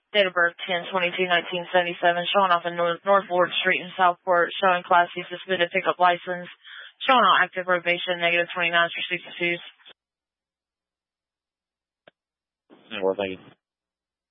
Date of birth 10/22/1977. Showing off in North Ward Street in Southport. Showing Class C suspended pickup license. Showing all active probation, -29 for 62s. Well, thank you.